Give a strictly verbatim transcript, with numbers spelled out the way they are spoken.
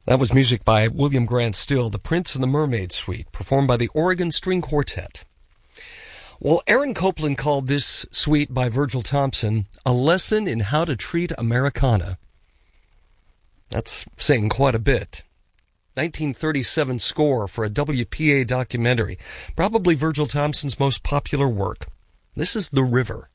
That was music by William Grant Still, The Prince and the Mermaid Suite, performed by the Oregon String Quartet. Well, Aaron Copland called this suite by Virgil Thompson a lesson in how to treat Americana. That's saying quite a bit. nineteen thirty-seven score for a W P A documentary, probably Virgil Thompson's most popular work. This is The River.